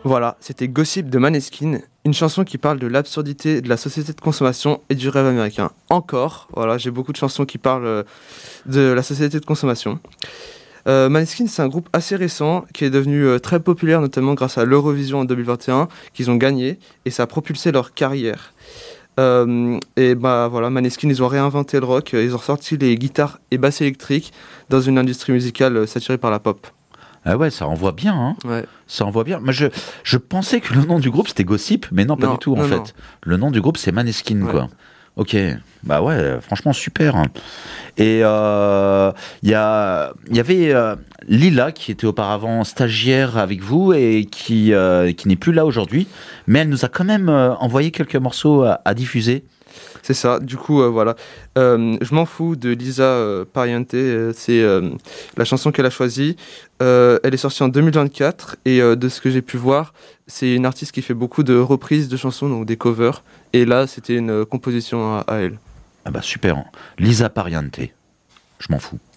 Voilà, c'était Gossip de Maneskin, une chanson qui parle de l'absurdité de la société de consommation et du rêve américain. Encore, voilà, j'ai beaucoup de chansons qui parlent de la société de consommation. Maneskin, c'est un groupe assez récent qui est devenu très populaire, notamment grâce à l'Eurovision en 2021, qu'ils ont gagné, et ça a propulsé leur carrière. Et bah voilà, Maneskin, ils ont réinventé le rock, ils ont sorti les guitares et basses électriques dans une industrie musicale saturée par la pop. Ah ouais, ça envoie bien, hein. Ouais. Ça envoie bien. Moi, je pensais que le nom du groupe c'était Gossip, mais non, pas Non, du tout en non, fait. non. Le nom du groupe c'est Maneskin, Ouais. quoi. Ok, bah ouais, franchement super. Et il y avait Lila qui était auparavant stagiaire avec vous et qui n'est plus là aujourd'hui, mais elle nous a quand même envoyé quelques morceaux à diffuser. C'est ça, du coup, voilà. Je m'en fous de Lisa Pariente, c'est la chanson qu'elle a choisie. Elle est sortie en 2024 et de ce que j'ai pu voir, c'est une artiste qui fait beaucoup de reprises de chansons, donc des covers. Et là, c'était une composition à elle. Ah bah super. Lisa Pariente, je m'en fous.